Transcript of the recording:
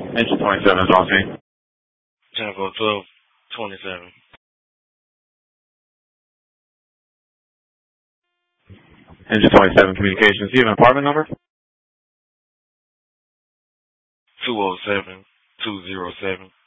Engine 27 is on scene. Tango 1227. Engine 27 communications. Do you have an apartment number? 207-207.